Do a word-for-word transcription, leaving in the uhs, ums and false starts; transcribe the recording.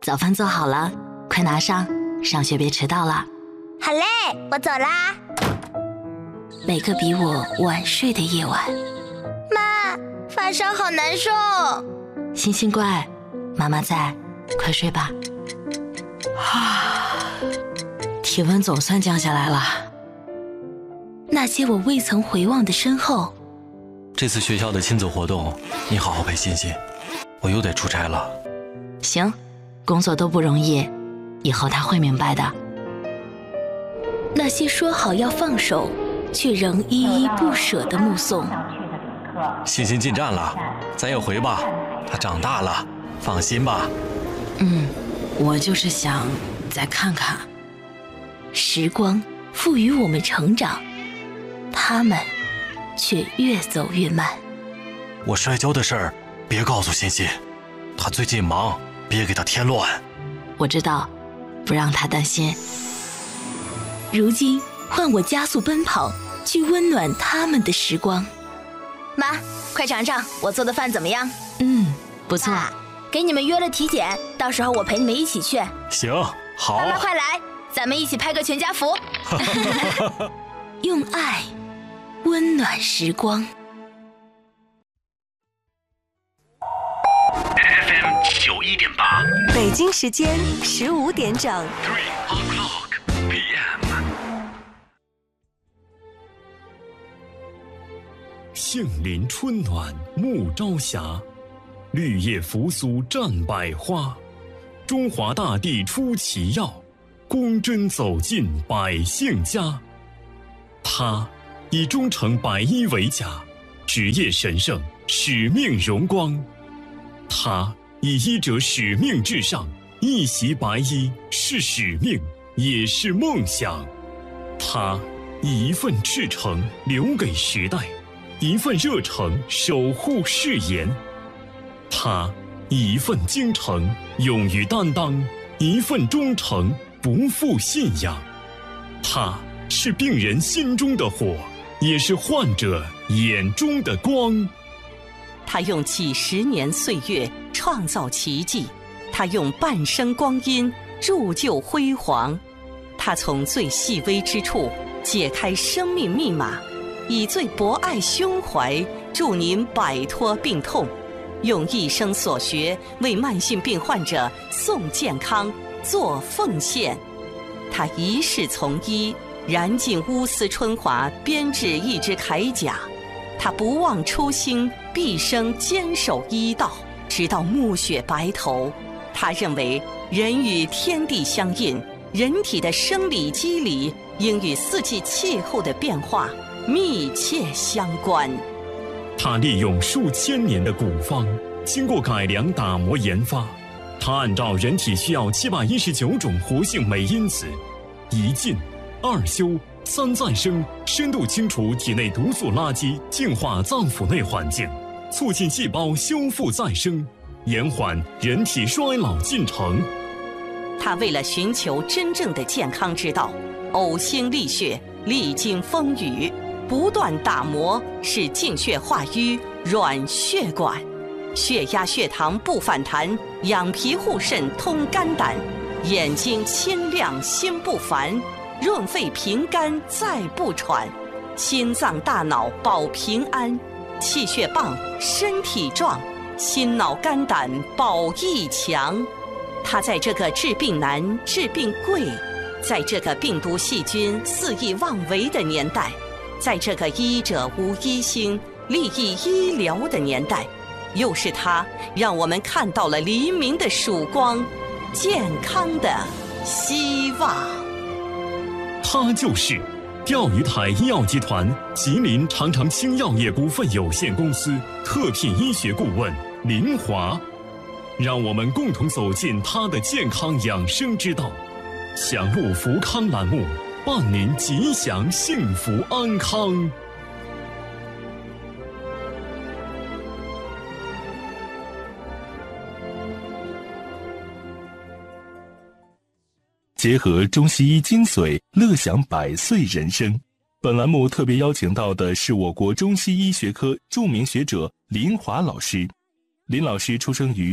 早饭做好了，快拿上，上学别迟到了。 好嘞，我走啦。 每个比我晚睡的夜晚。 妈，发烧好难受。 星星乖，妈妈在，快睡吧。啊，体温总算降下来了。那些我未曾回望的身后。 这次学校的亲子活动，你好好陪欣欣，我又得出差了。 行，工作都不容易，以后他会明白的。那些说好要放手，却仍依依不舍的目送。 欣欣进站了，咱也回吧，她长大了，放心吧。 嗯，我就是想再看看。时光赋予我们成长，他们却越走越慢。 我摔跤的事儿别告诉欣欣，她最近忙，别给她添乱。 我知道，不让她担心。如今换我加速奔跑，去温暖他们的时光。 妈，快尝尝我做的饭怎么样？ 嗯，不错。 啊，给你们约了体检，到时候我陪你们一起去。 行，好。 妈妈快来，咱们一起拍个全家福。 用爱温暖时光。 F M 九一点八， 北京时间十五点整。 Three o'clock P M。 杏林春暖暮朝霞，绿叶扶苏占百花。中华大地出奇药，公针走进百姓家。他以忠诚白衣为甲，职业神圣，使命荣光。他以医者使命至上，一袭白衣是使命，也是梦想。他以一份赤诚留给时代，一份热诚守护誓言。他以一份精诚勇于担当，一份忠诚不负信仰。他是病人心中的火，也是患者眼中的光。 他用几十年岁月创造奇迹，他用半生光阴铸就辉煌。他从最细微之处解开生命密码，以最博爱胸怀助您摆脱病痛，用一生所学为慢性病患者送健康做奉献。他一世从医，燃尽乌丝春华，编制一支铠甲。他不忘初心，毕生坚守医道，直到暮雪白头。他认为人与天地相应，人体的生理机理应与四季气候的变化密切相关。 他利用数千年的古方，经过改良打磨研发，他按照人体需要七百一十九种活性酶因子，一进二修三再生，深度清除体内毒素垃圾，净化脏腑内环境，促进细胞修复再生，延缓人体衰老进程。 他为了寻求真正的健康之道，呕心沥血，历经风雨，不断打磨，使净血化瘀，软血管，血压血糖不反弹，养脾护肾通肝胆，眼睛清亮心不烦，润肺平肝再不喘，心脏大脑保平安，气血棒身体壮，心脑肝胆保益强。他在这个治病难治病贵，在这个病毒细菌肆意妄为的年代，在这个医者无医心利益医疗的年代，又是他让我们看到了黎明的曙光，健康的希望。 他就是钓鱼台医药集团吉林长城青药业股份有限公司特聘医学顾问林华，让我们共同走进他的健康养生之道。享路福康栏目，伴您吉祥幸福安康。 结合中西医精髓，乐享百岁人生。本栏目特别邀请到的是我国中西医学科著名学者林华老师。林老师出生于